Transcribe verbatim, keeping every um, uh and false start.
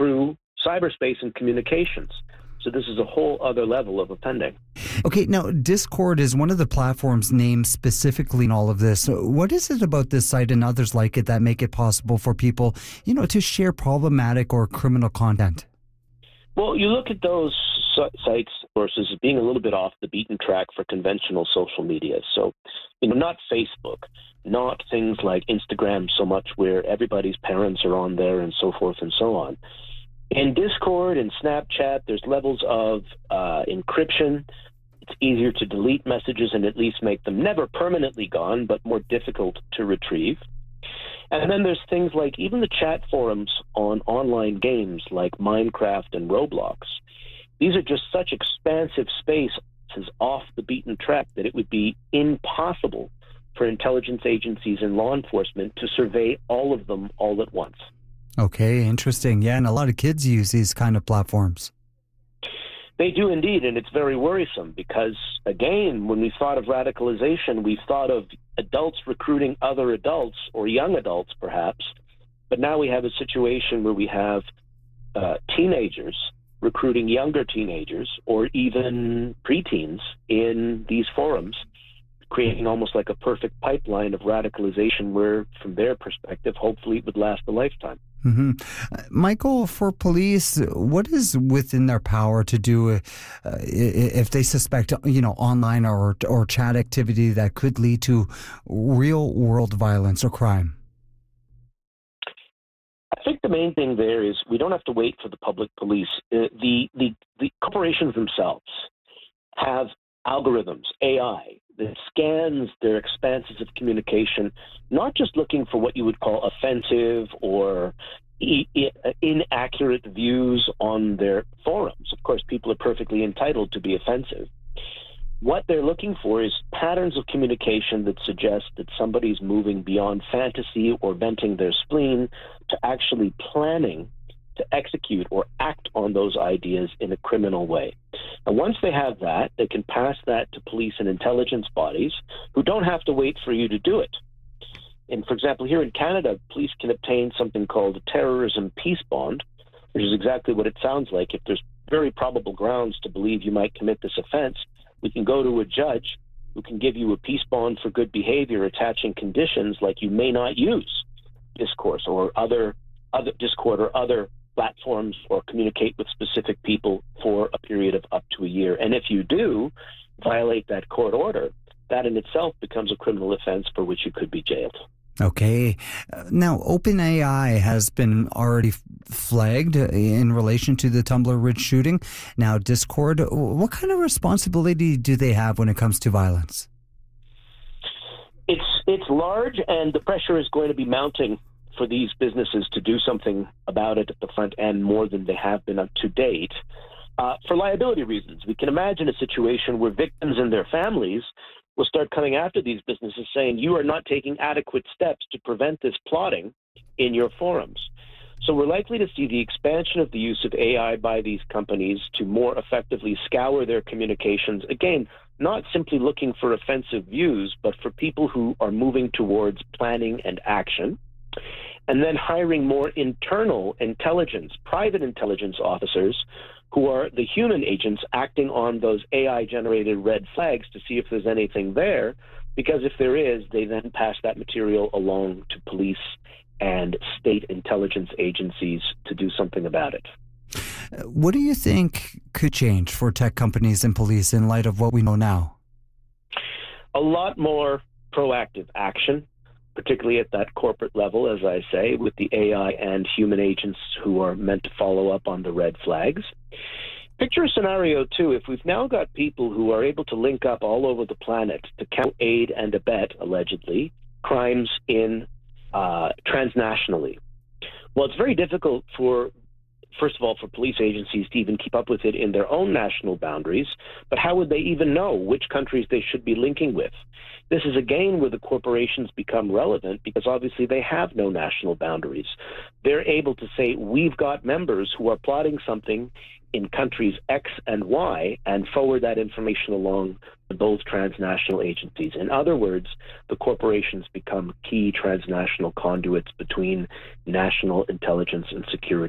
through cyberspace and communications. So this is a whole other level of offending. Okay, now Discord is one of the platforms named specifically in all of this. What is it about this site and others like it that make it possible for people, you know, to share problematic or criminal content? Well, you look at those sites sources as being a little bit off the beaten track for conventional social media. So, you know, not Facebook, not things like Instagram so much where everybody's parents are on there and so forth and so on. In Discord and Snapchat, there's levels of uh, encryption. It's easier to delete messages and at least make them never permanently gone, but more difficult to retrieve. And then there's things like even the chat forums on online games like Minecraft and Roblox. These are just such expansive spaces off the beaten track that it would be impossible for intelligence agencies and law enforcement to survey all of them all at once. Okay, interesting. Yeah, and a lot of kids use these kind of platforms. They do indeed, and it's very worrisome because, again, when we thought of radicalization, we thought of adults recruiting other adults or young adults, perhaps. But now we have a situation where we have uh, teenagers recruiting younger teenagers or even preteens in these forums, creating almost like a perfect pipeline of radicalization where, from their perspective, hopefully it would last a lifetime. Mm-hmm. Uh, Michael, for police, what is within their power to do uh, if they suspect, you know, online or or chat activity that could lead to real world violence or crime? I think the main thing there is we don't have to wait for the public police. Uh, the, the the corporations themselves have algorithms, A I, that scans their expanses of communication, not just looking for what you would call offensive or e- e- inaccurate views on their forums. Of course, people are perfectly entitled to be offensive. What they're looking for is patterns of communication that suggest that somebody's moving beyond fantasy or venting their spleen to actually planning to execute or act on those ideas in a criminal way. And once they have that, they can pass that to police and intelligence bodies who don't have to wait for you to do it. And for example, here in Canada, police can obtain something called a terrorism peace bond, which is exactly what it sounds like. If there's very probable grounds to believe you might commit this offense, we can go to a judge who can give you a peace bond for good behavior, attaching conditions like you may not use discourse or other other Discord or other platforms or communicate with specific people for a period of up to a year. And if you do violate that court order, that in itself becomes a criminal offense for which you could be jailed. Okay. Uh, now, OpenAI has been already flagged in relation to the Tumbler Ridge shooting. Now, Discord, what kind of responsibility do they have when it comes to violence? It's it's large, and the pressure is going to be mounting for these businesses to do something about it at the front end more than they have been up to date. Uh, for liability reasons, we can imagine a situation where victims and their families will start coming after these businesses saying, you are not taking adequate steps to prevent this plotting in your forums. So we're likely to see the expansion of the use of A I by these companies to more effectively scour their communications. Again, not simply looking for offensive views, but for people who are moving towards planning and action. And then hiring more internal intelligence, private intelligence officers who are the human agents acting on those A I-generated red flags to see if there's anything there, because if there is, they then pass that material along to police and state intelligence agencies to do something about it. What do you think could change for tech companies and police in light of what we know now? A lot more proactive action, particularly at that corporate level, as I say, with the A I and human agents who are meant to follow up on the red flags. Picture a scenario, too, if we've now got people who are able to link up all over the planet to count, aid, and abet, allegedly, crimes in uh, transnationally. Well, it's very difficult for, first of all, for police agencies to even keep up with it in their own national boundaries, but how would they even know which countries they should be linking with? This is again where the corporations become relevant because obviously they have no national boundaries. They're able to say, we've got members who are plotting something in countries X and Y and forward that information along to both transnational agencies. In other words, the corporations become key transnational conduits between national intelligence and security